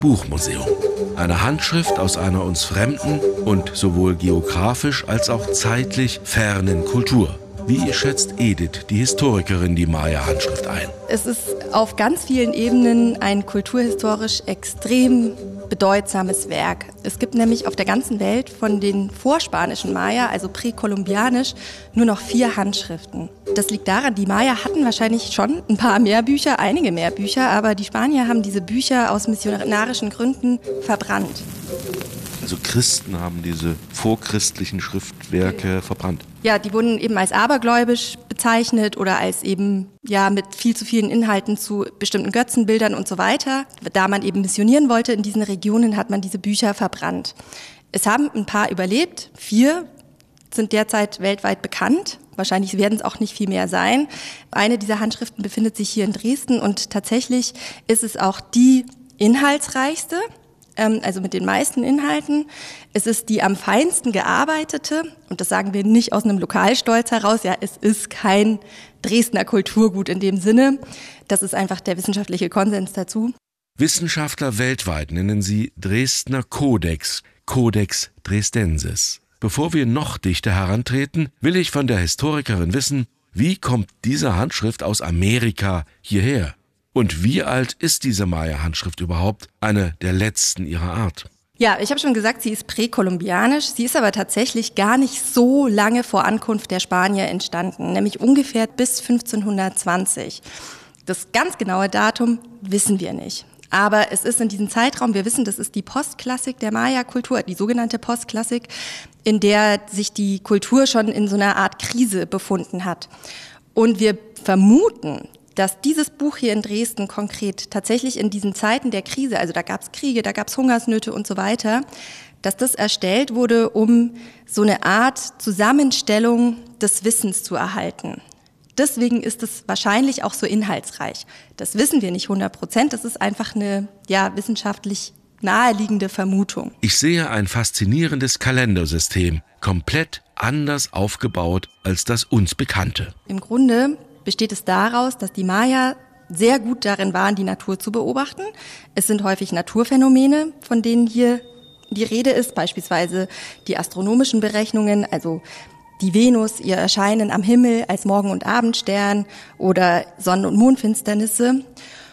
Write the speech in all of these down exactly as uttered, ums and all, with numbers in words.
Buchmuseum. Eine Handschrift aus einer uns fremden und sowohl geografisch als auch zeitlich fernen Kultur. Wie schätzt Edith, die Historikerin, die Maya-Handschrift ein? Es ist auf ganz vielen Ebenen ein kulturhistorisch extrem bedeutsames Werk. Es gibt nämlich auf der ganzen Welt von den vorspanischen Maya, also präkolumbianisch, nur noch vier Handschriften. Das liegt daran, die Maya hatten wahrscheinlich schon ein paar mehr Bücher, einige mehr Bücher, aber die Spanier haben diese Bücher aus missionarischen Gründen verbrannt. Also Christen haben diese vorchristlichen Schriftwerke verbrannt. Ja, die wurden eben als abergläubisch bezeichnet oder als eben ja mit viel zu vielen Inhalten zu bestimmten Götzenbildern und so weiter. Da man eben missionieren wollte in diesen Regionen, hat man diese Bücher verbrannt. Es haben ein paar überlebt, vier sind derzeit weltweit bekannt. Wahrscheinlich werden es auch nicht viel mehr sein. Eine dieser Handschriften befindet sich hier in Dresden und tatsächlich ist es auch die inhaltsreichste, also mit den meisten Inhalten. Es ist die am feinsten gearbeitete, und das sagen wir nicht aus einem Lokalstolz heraus, ja, es ist kein Dresdner Kulturgut in dem Sinne. Das ist einfach der wissenschaftliche Konsens dazu. Wissenschaftler weltweit nennen sie Dresdner Codex, Codex Dresdensis. Bevor wir noch dichter herantreten, will ich von der Historikerin wissen, wie kommt diese Handschrift aus Amerika hierher? Und wie alt ist diese Maya-Handschrift überhaupt? Eine der letzten ihrer Art. Ja, ich habe schon gesagt, sie ist präkolumbianisch. Sie ist aber tatsächlich gar nicht so lange vor Ankunft der Spanier entstanden, nämlich ungefähr bis fünfzehnhundertzwanzig. Das ganz genaue Datum wissen wir nicht. Aber es ist in diesem Zeitraum, wir wissen, das ist die Postklassik der Maya-Kultur, die sogenannte Postklassik, in der sich die Kultur schon in so einer Art Krise befunden hat. Und wir vermuten, dass dieses Buch hier in Dresden konkret tatsächlich in diesen Zeiten der Krise, also da gab es Kriege, da gab es Hungersnöte und so weiter, dass das erstellt wurde, um so eine Art Zusammenstellung des Wissens zu erhalten. Deswegen ist es wahrscheinlich auch so inhaltsreich. Das wissen wir nicht hundert Prozent, das ist einfach eine ja, wissenschaftlich naheliegende Vermutung. Ich sehe ein faszinierendes Kalendersystem, komplett anders aufgebaut als das uns bekannte. Im Grunde besteht es daraus, dass die Maya sehr gut darin waren, die Natur zu beobachten. Es sind häufig Naturphänomene, von denen hier die Rede ist, beispielsweise die astronomischen Berechnungen, also die Venus, ihr Erscheinen am Himmel als Morgen- und Abendstern oder Sonnen- und Mondfinsternisse.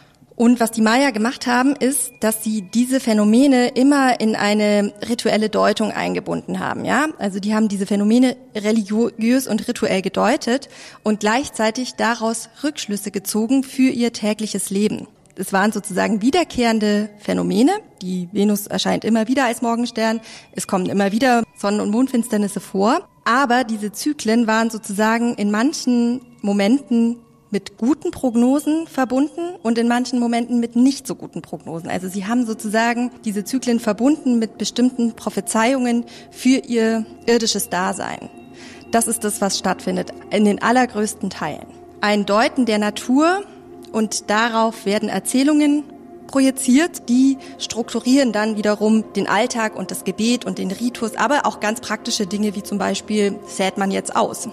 Und was die Maya gemacht haben, ist, dass sie diese Phänomene immer in eine rituelle Deutung eingebunden haben, ja? Also die haben diese Phänomene religiös und rituell gedeutet und gleichzeitig daraus Rückschlüsse gezogen für ihr tägliches Leben. Es waren sozusagen wiederkehrende Phänomene. Die Venus erscheint immer wieder als Morgenstern. Es kommen immer wieder Sonnen- und Mondfinsternisse vor. Aber diese Zyklen waren sozusagen in manchen Momenten mit guten Prognosen verbunden und in manchen Momenten mit nicht so guten Prognosen. Also sie haben sozusagen diese Zyklen verbunden mit bestimmten Prophezeiungen für ihr irdisches Dasein. Das ist das, was stattfindet, in den allergrößten Teilen. Ein Deuten der Natur und darauf werden Erzählungen projiziert, die strukturieren dann wiederum den Alltag und das Gebet und den Ritus, aber auch ganz praktische Dinge wie zum Beispiel, sät man jetzt aus?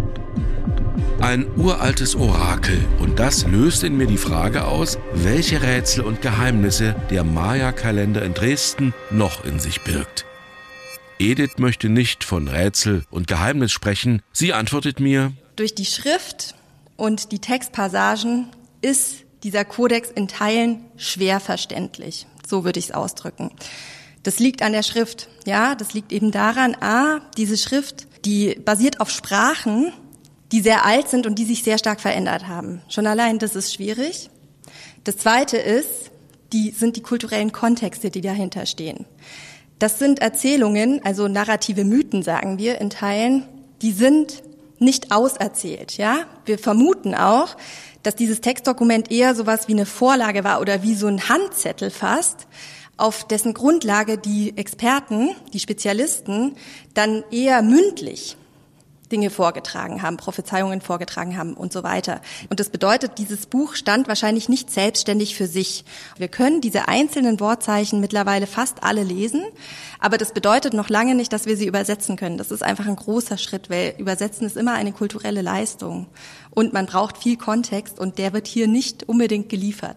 Ein uraltes Orakel, und das löst in mir die Frage aus, welche Rätsel und Geheimnisse der Maya-Kalender in Dresden noch in sich birgt. Edith möchte nicht von Rätsel und Geheimnis sprechen. Sie antwortet mir: Durch die Schrift und die Textpassagen ist dieser Kodex in Teilen schwer verständlich. So würde ich es ausdrücken. Das liegt an der Schrift. Ja, das liegt eben daran, a, diese Schrift, die basiert auf Sprachen, die sehr alt sind und die sich sehr stark verändert haben. Schon allein das ist schwierig. Das Zweite ist, die sind die kulturellen Kontexte, die dahinter stehen. Das sind Erzählungen, also narrative Mythen, sagen wir in Teilen, die sind nicht auserzählt. Ja, wir vermuten auch, dass dieses Textdokument eher sowas wie eine Vorlage war oder wie so ein Handzettel fast, auf dessen Grundlage die Experten, die Spezialisten, dann eher mündlich Dinge vorgetragen haben, Prophezeiungen vorgetragen haben und so weiter. Und das bedeutet, dieses Buch stand wahrscheinlich nicht selbstständig für sich. Wir können diese einzelnen Wortzeichen mittlerweile fast alle lesen, aber das bedeutet noch lange nicht, dass wir sie übersetzen können. Das ist einfach ein großer Schritt, weil Übersetzen ist immer eine kulturelle Leistung. Und man braucht viel Kontext und der wird hier nicht unbedingt geliefert.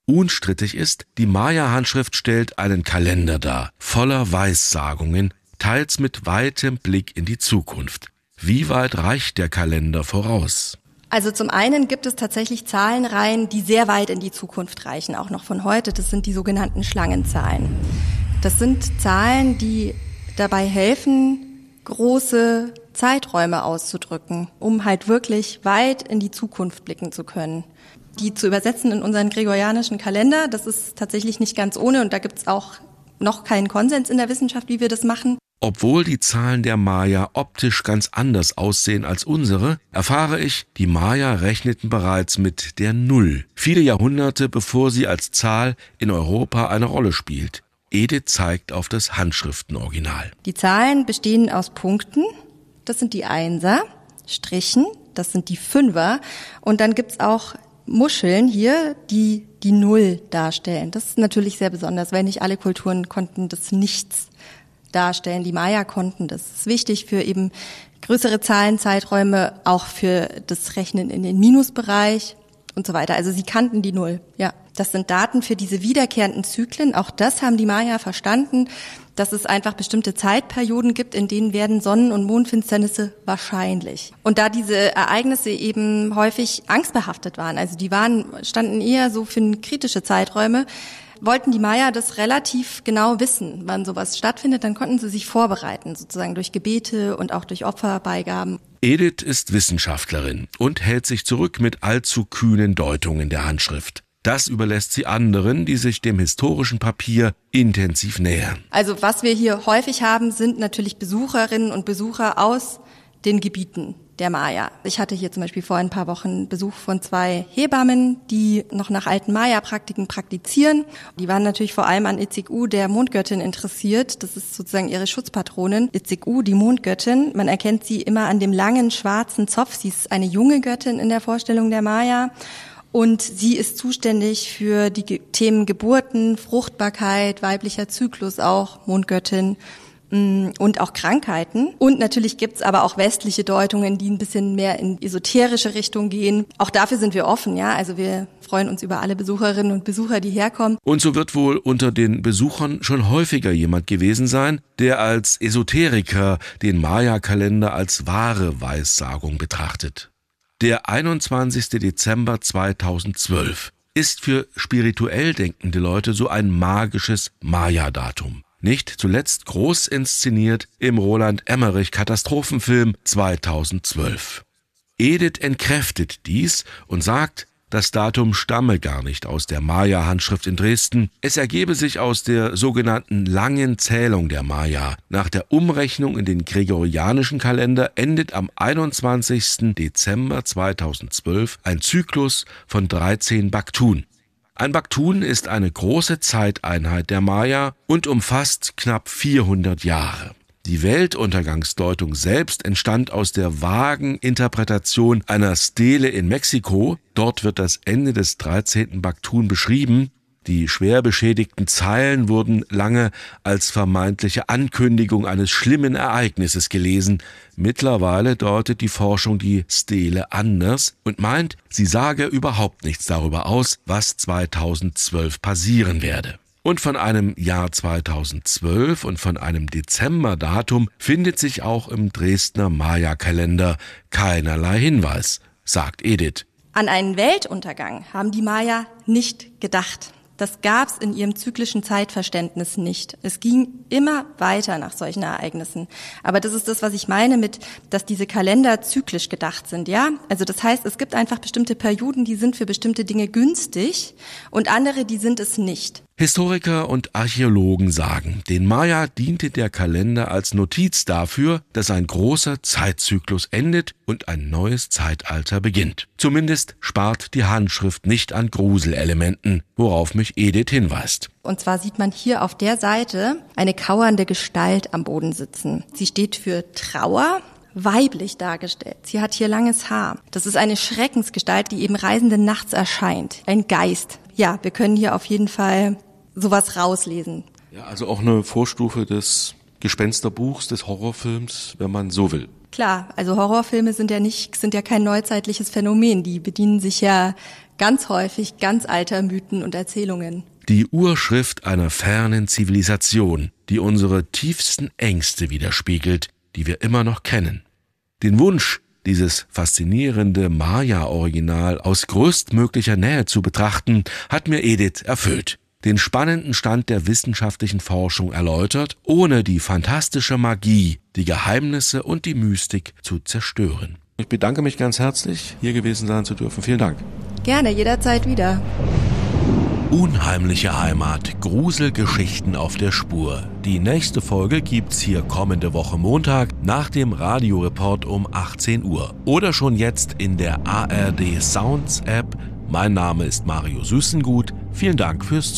Unstrittig ist, die Maya-Handschrift stellt einen Kalender dar, voller Weissagungen, teils mit weitem Blick in die Zukunft. Wie weit reicht der Kalender voraus? Also zum einen gibt es tatsächlich Zahlenreihen, die sehr weit in die Zukunft reichen, auch noch von heute. Das sind die sogenannten Schlangenzahlen. Das sind Zahlen, die dabei helfen, große Zeiträume auszudrücken, um halt wirklich weit in die Zukunft blicken zu können. Die zu übersetzen in unseren gregorianischen Kalender, das ist tatsächlich nicht ganz ohne und da gibt es auch noch keinen Konsens in der Wissenschaft, wie wir das machen. Obwohl die Zahlen der Maya optisch ganz anders aussehen als unsere, erfahre ich, die Maya rechneten bereits mit der Null, viele Jahrhunderte bevor sie als Zahl in Europa eine Rolle spielt. Edith zeigt auf das Handschriftenoriginal. Die Zahlen bestehen aus Punkten, das sind die Einser, Strichen, das sind die Fünfer und dann gibt's auch Muscheln hier, die die Null darstellen. Das ist natürlich sehr besonders, weil nicht alle Kulturen konnten das Nichts darstellen. Die Maya konnten das. Das ist wichtig für eben größere Zahlenzeiträume, auch für das Rechnen in den Minusbereich und so weiter. Also sie kannten die Null, ja. Das sind Daten für diese wiederkehrenden Zyklen. Auch das haben die Maya verstanden, dass es einfach bestimmte Zeitperioden gibt, in denen werden Sonnen- und Mondfinsternisse wahrscheinlich. Und da diese Ereignisse eben häufig angstbehaftet waren, also die waren, standen eher so für kritische Zeiträume, wollten die Maya das relativ genau wissen, wann sowas stattfindet, dann konnten sie sich vorbereiten, sozusagen durch Gebete und auch durch Opferbeigaben. Edith ist Wissenschaftlerin und hält sich zurück mit allzu kühnen Deutungen der Handschrift. Das überlässt sie anderen, die sich dem historischen Papier intensiv nähern. Also was wir hier häufig haben, sind natürlich Besucherinnen und Besucher aus den Gebieten der Maya. Ich hatte hier zum Beispiel vor ein paar Wochen Besuch von zwei Hebammen, die noch nach alten Maya-Praktiken praktizieren. Die waren natürlich vor allem an Itziq-U, der Mondgöttin, interessiert. Das ist sozusagen ihre Schutzpatronin. Itziq-U, die Mondgöttin. Man erkennt sie immer an dem langen schwarzen Zopf. Sie ist eine junge Göttin in der Vorstellung der Maya. Und sie ist zuständig für die Ge- Themen Geburten, Fruchtbarkeit, weiblicher Zyklus auch, Mondgöttin mh, und auch Krankheiten. Und natürlich gibt's aber auch westliche Deutungen, die ein bisschen mehr in esoterische Richtung gehen. Auch dafür sind wir offen, ja. Also wir freuen uns über alle Besucherinnen und Besucher, die herkommen. Und so wird wohl unter den Besuchern schon häufiger jemand gewesen sein, der als Esoteriker den Maya-Kalender als wahre Weissagung betrachtet. Der einundzwanzigster Dezember zweitausendzwölf ist für spirituell denkende Leute so ein magisches Maya-Datum. Nicht zuletzt groß inszeniert im Roland Emmerich-Katastrophenfilm zweitausendzwölf. Edith entkräftet dies und sagt, das Datum stamme gar nicht aus der Maya-Handschrift in Dresden. Es ergebe sich aus der sogenannten langen Zählung der Maya. Nach der Umrechnung in den gregorianischen Kalender endet am einundzwanzigster Dezember zweitausendzwölf ein Zyklus von dreizehn Baktun. Ein Baktun ist eine große Zeiteinheit der Maya und umfasst knapp vierhundert Jahre. Die Weltuntergangsdeutung selbst entstand aus der vagen Interpretation einer Stele in Mexiko. Dort wird das Ende des dreizehnten Baktun beschrieben. Die schwer beschädigten Zeilen wurden lange als vermeintliche Ankündigung eines schlimmen Ereignisses gelesen. Mittlerweile deutet die Forschung die Stele anders und meint, sie sage überhaupt nichts darüber aus, was zweitausendzwölf passieren werde. Und von einem Jahr zweitausendzwölf und von einem Dezemberdatum findet sich auch im Dresdner Maya-Kalender keinerlei Hinweis, sagt Edith. An einen Weltuntergang haben die Maya nicht gedacht. Das gab's in ihrem zyklischen Zeitverständnis nicht. Es ging immer weiter nach solchen Ereignissen. Aber das ist das, was ich meine mit, dass diese Kalender zyklisch gedacht sind, ja? Also das heißt, es gibt einfach bestimmte Perioden, die sind für bestimmte Dinge günstig und andere, die sind es nicht. Historiker und Archäologen sagen, den Maya diente der Kalender als Notiz dafür, dass ein großer Zeitzyklus endet und ein neues Zeitalter beginnt. Zumindest spart die Handschrift nicht an Gruselelementen, worauf mich Edith hinweist. Und zwar sieht man hier auf der Seite eine kauernde Gestalt am Boden sitzen. Sie steht für Trauer, weiblich dargestellt. Sie hat hier langes Haar. Das ist eine Schreckensgestalt, die eben Reisenden nachts erscheint. Ein Geist. Ja, wir können hier auf jeden Fall sowas rauslesen. Ja, also auch eine Vorstufe des Gespensterbuchs, des Horrorfilms, wenn man so will. Klar, also Horrorfilme sind ja nicht, sind ja kein neuzeitliches Phänomen. Die bedienen sich ja ganz häufig ganz alter Mythen und Erzählungen. Die Urschrift einer fernen Zivilisation, die unsere tiefsten Ängste widerspiegelt, die wir immer noch kennen. Den Wunsch, dieses faszinierende Maya-Original aus größtmöglicher Nähe zu betrachten, hat mir Edith erfüllt. Den spannenden Stand der wissenschaftlichen Forschung erläutert, ohne die fantastische Magie, die Geheimnisse und die Mystik zu zerstören. Ich bedanke mich ganz herzlich, hier gewesen sein zu dürfen. Vielen Dank. Gerne, jederzeit wieder. Unheimliche Heimat, Gruselgeschichten auf der Spur. Die nächste Folge gibt's hier kommende Woche Montag nach dem Radioreport um achtzehn Uhr. Oder schon jetzt in der A R D Sounds App. Mein Name ist Mario Süßengut. Vielen Dank fürs Zuhören.